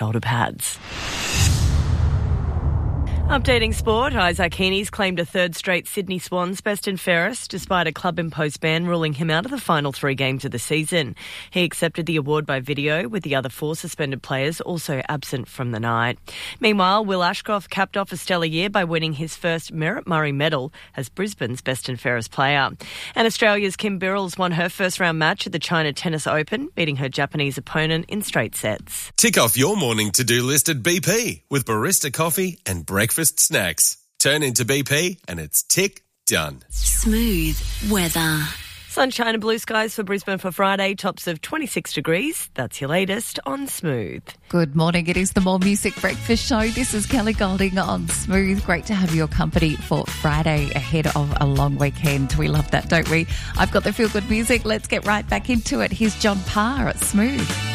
shoulder pads. Updating sport, Isaac Heaney's claimed a third straight Sydney Swans best and fairest despite a club-imposed ban ruling him out of the final 3 games of the season. He accepted the award by video, with the other 4 suspended players also absent from the night. Meanwhile, Will Ashcroft capped off a stellar year by winning his first Merritt Murray medal as Brisbane's best and fairest player. And Australia's Kim Birrells won her first-round match at the China Tennis Open, beating her Japanese opponent in straight sets. Tick off your morning to-do list at BP with barista coffee and breakfast snacks. Turn into BP and it's tick done. Smooth weather. Sunshine and blue skies for Brisbane for Friday, tops of 26 degrees. That's your latest on Smooth. Good morning. It is the More Music Breakfast Show. This is Kelly Golding on Smooth. Great to have your company for Friday ahead of a long weekend. We love that, don't we? I've got the feel-good music. Let's get right back into it. Here's John Parr at Smooth.